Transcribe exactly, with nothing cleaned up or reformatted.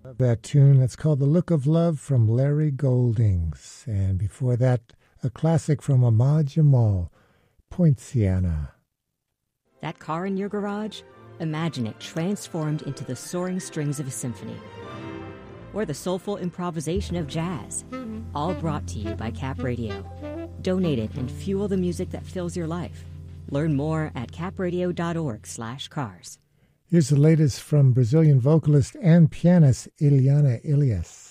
That tune, that's called The Look of Love from Larry Goldings. And before that, a classic from Ahmad Jamal, Poinciana. That car in your garage? Imagine it transformed into the soaring strings of a symphony. Or the soulful improvisation of jazz. All brought to you by Cap Radio. Donate it and fuel the music that fills your life. Learn more at capradio.org slash cars. Here's the latest from Brazilian vocalist and pianist Ileana Ilias.